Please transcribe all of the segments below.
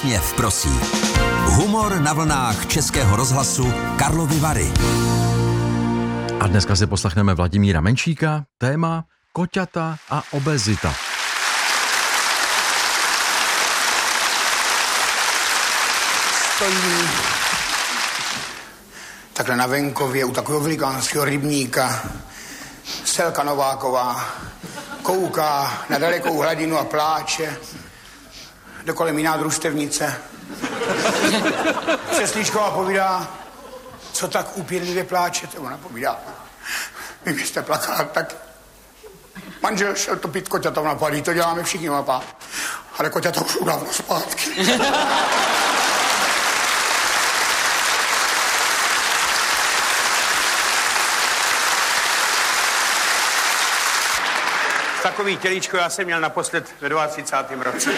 úsměv prosí. Humor na vlnách Českého rozhlasu Karlovy Vary. A dneska si poslechneme Vladimíra Menšíka, téma koťata a obezita. Stojí takhle na venkově u takového velikánského rybníka Selka Nováková, kouká na dalekou hladinu a pláče. Dokolem jiná družstevnice. Přeslíčková povídá, co tak úpěnlivě pláčete. Ona povídá, vy byste plakala tak. Manžel šel topit koťata na palí, to děláme všichni, mapa. Ale koťata už dávno zpátky. Takový tělíčko já jsem měl naposled ve 32. roce.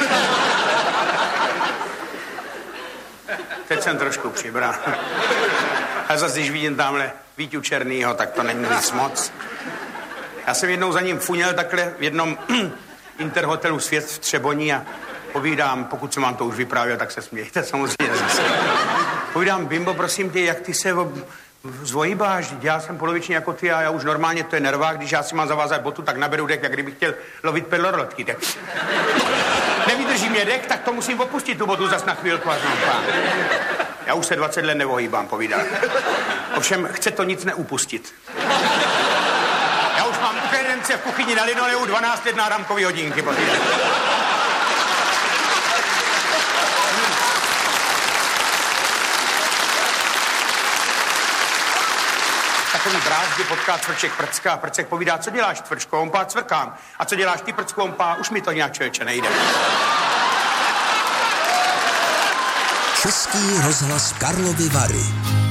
Teď jsem trošku přibral. A zase, když vidím tamhle Víťu Černýho, tak to není nic moc. Já jsem jednou za ním funěl takhle v jednom interhotelu Svět v Třeboní a povídám, pokud jsem vám to už vyprávěl, tak se smějte samozřejmě zase. Povídám, Bimbo, prosím tě, jak ty se zvohybáš, já jsem polovičně jako ty a já už normálně, to je nervák, když já si mám zavázat botu, tak naberu dek, jak kdybych chtěl lovit perlorotky, tak nevydrží mě dek, tak to musím opustit tu botu zas na chvílku a znám pán. Já už se 20 let nevohýbám, povídal. Ovšem, chce to nic neupustit. Já už mám u jedence v kuchyni na linoleu 12 let náramkový hodinky, povídal. Takový brázdy potká Cvrček Prcka a Prcek povídá, co děláš, Cvrčko? On pá, cvrkám. A co děláš ty, Prcko? On pá, už mi to nějak, člověče, nejde. Český rozhlas Karlovy Vary.